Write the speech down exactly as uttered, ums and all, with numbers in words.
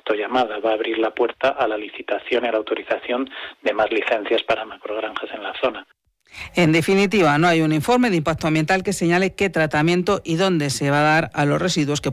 efecto llamada, va a abrir la puerta a la licitación y a la autorización de más licencias para macrogranjas en la zona. En definitiva, no hay un informe de impacto ambiental que señale qué tratamiento y dónde se va a dar a los residuos que